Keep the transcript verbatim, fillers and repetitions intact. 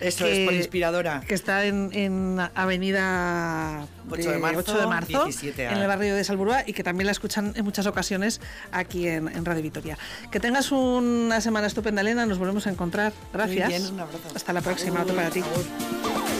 Eso que, es, por Inspiradora. Que está en, en Avenida ocho de marzo, ocho de marzo diecisiete en el barrio de Salburua, y que también la escuchan en muchas ocasiones aquí en, en Radio Vitoria. Que tengas una semana estupenda, Elena. Nos volvemos a encontrar. Gracias. Muy bien, un abrazo. Hasta la próxima. Otro para ti. Agur.